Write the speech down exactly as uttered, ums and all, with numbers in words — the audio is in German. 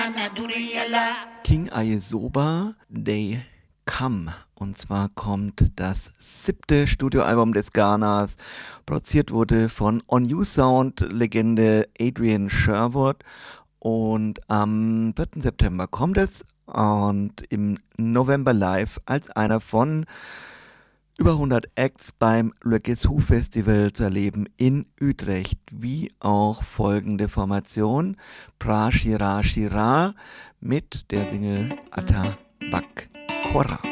King Ayesoba, They Come. Und zwar kommt das siebte Studioalbum des Ghanas. Produziert wurde von On You Sound Legende Adrian Sherwood. Und am vierten September kommt es und im November live als einer von über hundert Acts beim Le Guess Who Festival zu erleben in Utrecht, wie auch folgende Formation: Pra Shira Shira mit der Single Atta Bak Korra.